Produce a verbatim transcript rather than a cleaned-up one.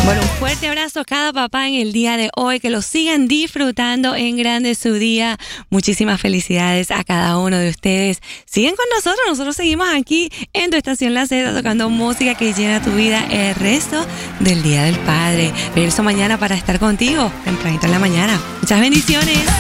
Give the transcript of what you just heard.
Bueno, un fuerte abrazo a cada papá en el día de hoy, que lo sigan disfrutando en grande su día. Muchísimas felicidades a cada uno de ustedes. Siguen con nosotros, nosotros seguimos aquí en tu estación La Z tocando música que llena tu vida el resto del Día del Padre. Regreso mañana para estar contigo, tempranito en la mañana. Muchas bendiciones.